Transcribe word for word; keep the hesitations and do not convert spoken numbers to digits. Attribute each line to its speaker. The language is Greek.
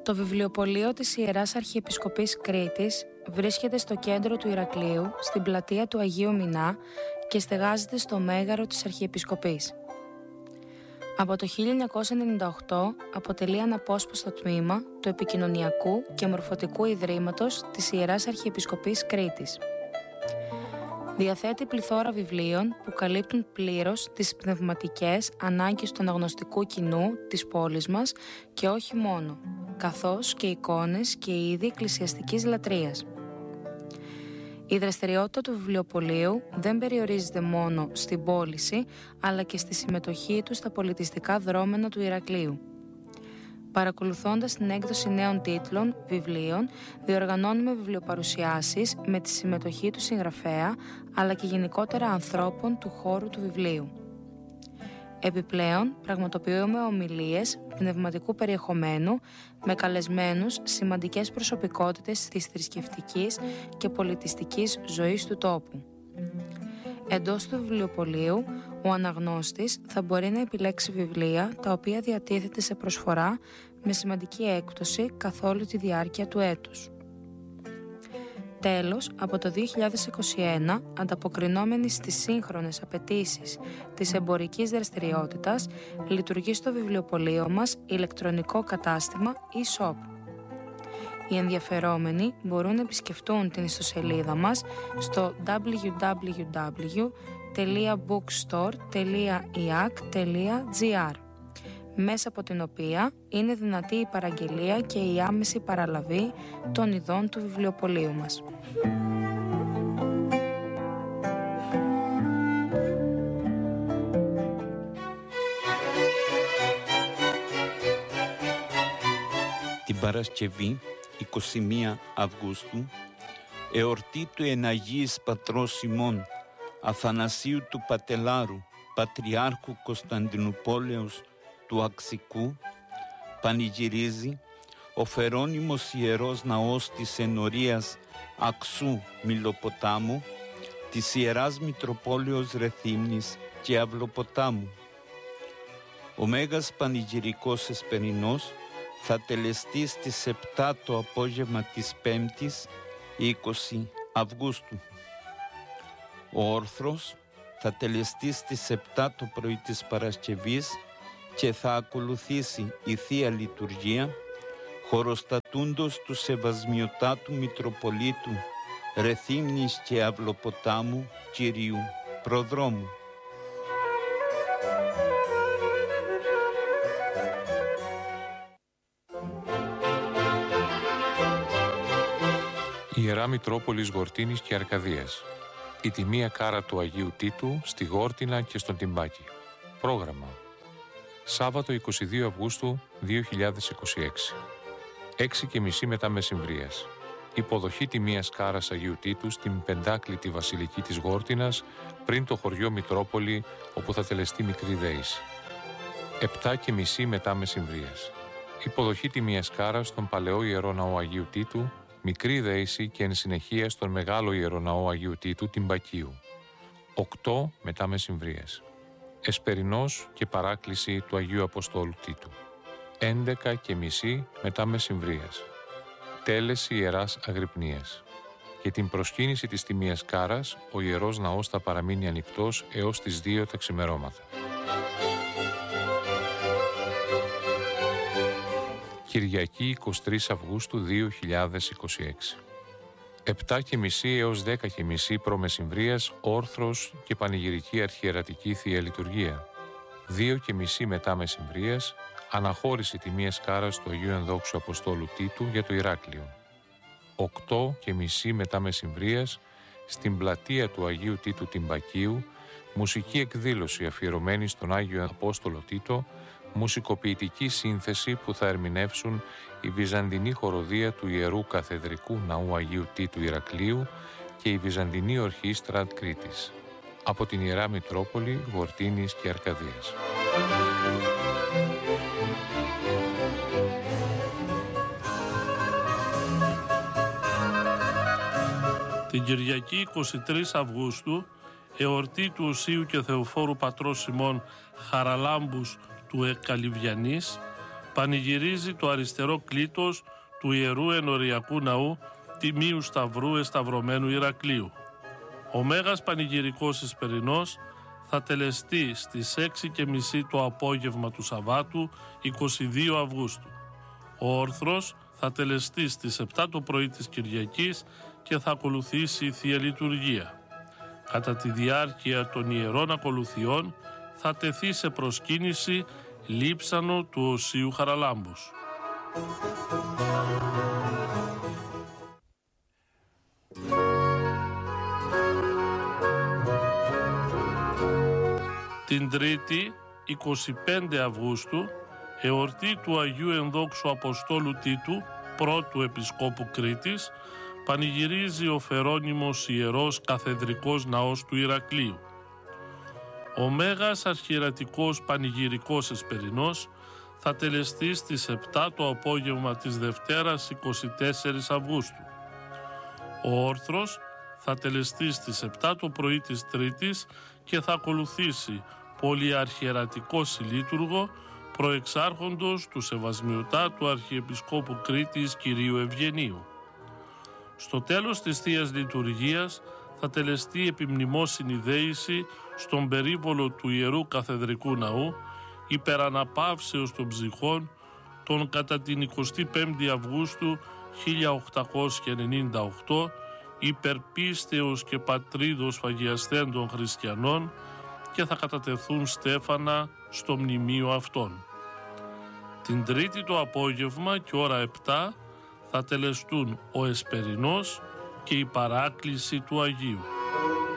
Speaker 1: Το βιβλιοπωλείο της Ιεράς Αρχιεπισκοπής Κρήτης βρίσκεται στο κέντρο του Ηρακλείου, στην πλατεία του Αγίου Μινά και στεγάζεται στο μέγαρο της Αρχιεπισκοπής. Από το χίλια εννιακόσια ενενήντα οκτώ αποτελεί αναπόσπαστο τμήμα του Επικοινωνιακού και Μορφωτικού Ιδρύματος της Ιεράς Αρχιεπισκοπής Κρήτης. Διαθέτει πληθώρα βιβλίων που καλύπτουν πλήρως τις πνευματικές ανάγκες του αναγνωστικού κοινού της πόλης μας και όχι μόνο, καθώς και εικόνες και είδη εκκλησιαστικής λατρείας. Η δραστηριότητα του βιβλιοπωλείου δεν περιορίζεται μόνο στην πώληση, αλλά και στη συμμετοχή του στα πολιτιστικά δρόμενα του Ηρακλείου. Παρακολουθώντας την έκδοση νέων τίτλων, βιβλίων, διοργανώνουμε βιβλιοπαρουσιάσεις με τη συμμετοχή του συγγραφέα, αλλά και γενικότερα ανθρώπων του χώρου του βιβλίου. Επιπλέον, πραγματοποιούμε ομιλίες πνευματικού περιεχομένου με καλεσμένους σημαντικές προσωπικότητες της θρησκευτικής και πολιτιστικής ζωής του τόπου. Εντός του βιβλιοπωλείου, ο αναγνώστης θα μπορεί να επιλέξει βιβλία τα οποία διατίθεται σε προσφορά με σημαντική έκπτωση καθ' όλη τη διάρκεια του έτους. Τέλος, από το δύο χιλιάδες είκοσι ένα, ανταποκρινόμενοι στις σύγχρονες απαιτήσεις της εμπορικής δραστηριότητας, λειτουργεί στο βιβλιοπωλείο μας ηλεκτρονικό κατάστημα e-shop. Οι ενδιαφερόμενοι μπορούν να επισκεφτούν την ιστοσελίδα μας στο double-u double-u double-u τελεία bookstore τελεία i a c τελεία g r, μέσα από την οποία είναι δυνατή η παραγγελία και η άμεση παραλαβή των ειδών του βιβλιοπωλείου μας.
Speaker 2: Την Παρασκευή, εικοστή πρώτη Αυγούστου, εορτή του εν Αγίης Πατρός ημών Αθανασίου του Πατελάρου, Πατριάρχου Κωνσταντινουπόλεως του Αξικού, πανηγυρίζει ο Φερόνιμος Ιερός Ναός της Ενορίας Αξού Μιλοποτάμου, της Ιεράς Μητροπόλεως Ρεθύμνης και Αυλοποτάμου. Ο Μέγας Πανηγυρικός Εσπερινός θα τελεστεί στις επτά το απόγευμα της Πέμπτης, είκοσι Αυγούστου. Ο όρθρος θα τελεστεί στις επτά το πρωί της Παρασκευής και θα ακολουθήσει η Θεία Λειτουργία, χωροστατούντος του Σεβασμιωτάτου Μητροπολίτου Ρεθύμνης και Αυλοποτάμου Κυρίου Προδρόμου.
Speaker 3: Ιερά Μητρόπολης Γορτίνης και Αρκαδίας. Η τιμία κάρα του Αγίου Τίτου στη Γόρτινα και στον Τιμπάκι. Πρόγραμμα. Σάββατο εικοστή δεύτερη Αυγούστου δύο χιλιάδες είκοσι έξι. έξι και μισή μετά μεσημβρίας. Υποδοχή τιμίας κάρας Αγίου Τίτου στην πεντάκλητη βασιλική της Γόρτινας, πριν το χωριό Μητρόπολη, όπου θα τελεστεί μικρή δέηση. επτά και μισή μετά μεσημβρίας. Υποδοχή τιμίας κάρας στον παλαιό ιερό ναό Αγίου Τίτου, μικρή δέηση και εν συνεχεία στον μεγάλο ιερό ναό Αγίου Τίτου Τιμπακίου. οκτώ μετά μεσημβρίας. Εσπερινός και παράκληση του Αγίου Αποστόλου Τίτου. έντεκα και μισή μετά μεσημβρίας. Τέλεση Ιεράς Αγρυπνίας. Για την προσκύνηση της τιμίας κάρας, ο ιερός ναός θα παραμείνει ανοιχτός έως τις δύο τα ξημερώματα. Κυριακή εικοστή τρίτη Αυγούστου δύο χιλιάδες είκοσι έξι. επτά και μισή έως δέκα και μισή προμεσημβρίας, όρθρος και πανηγυρική αρχιερατική Θεία Λειτουργία. δύο και μισή μετά μεσημβρίας, αναχώρηση τιμίας κάρας του Αγίου Ενδόξου Αποστόλου Τίτου για το Ηράκλειο. οκτώ και μισή μετά μεσημβρίας, στην πλατεία του Αγίου Τίτου Τιμπακίου, μουσική εκδήλωση αφιερωμένη στον Άγιο Απόστολο Τίτο, μουσικοποιητική σύνθεση που θα ερμηνεύσουν η Βυζαντινή χοροδία του Ιερού Καθεδρικού Ναού Αγίου Τίτου Ηρακλείου και η Βυζαντινή Ορχήστρα Κρήτης, από την Ιερά Μητρόπολη Γορτίνης και Αρκαδίας.
Speaker 4: Την Κυριακή εικοστή τρίτη Αυγούστου, εορτή του Οσίου και Θεοφόρου Πατρός ημών Χαραλάμπους του Εκαλυβιανής, πανηγυρίζει το αριστερό κλήτος του Ιερού Ενοριακού Ναού Τιμίου Σταυρού Εσταυρωμένου Ηρακλείου. Ο Μέγας Πανηγυρικός Εσπερινός θα τελεστεί στις έξι και μισή το απόγευμα του Σαββάτου εικοστή δεύτερη Αυγούστου. Ο Όρθρος θα τελεστεί στις επτά το πρωί της Κυριακής και θα ακολουθήσει η Θεία Λειτουργία. Κατά τη διάρκεια των ιερών ακολουθιών θα τεθεί σε προσκύνηση λείψανο του Οσίου Χαραλάμπους. Την Τρίτη, εικοστή πέμπτη Αυγούστου, εορτή του Αγίου Ενδόξου Αποστόλου Τίτου, πρώτου Επισκόπου Κρήτης, πανηγυρίζει ο Φερόνιμος Ιερός Καθεδρικός Ναός του Ηρακλείου. Ο Μέγας Αρχιερατικός Πανηγυρικός Εσπερινός θα τελεστεί στις επτά το απόγευμα της Δευτέρας εικοστή τέταρτη Αυγούστου. Ο Όρθρος θα τελεστεί στις επτά το πρωί της Τρίτης και θα ακολουθήσει πολυαρχιερατικό συλλήτουργο προεξάρχοντος του Σεβασμιωτά του Αρχιεπισκόπου Κρήτης Κυρίου Ευγενίου. Στο τέλος της Θείας Λειτουργίας θα τελεστεί επιμνημόσυνη δέηση στον περίβολο του Ιερού Καθεδρικού Ναού υπεραναπαύσεως των ψυχών των κατά την εικοστή πέμπτη Αυγούστου χίλια οκτακόσια ενενήντα οκτώ υπερπίστεως και πατρίδος φαγιασθέντων χριστιανών και θα κατατεθούν στέφανα στο μνημείο αυτών. Την Τρίτη το απόγευμα και ώρα επτά θα τελεστούν ο Εσπερινός και η παράκληση του Αγίου.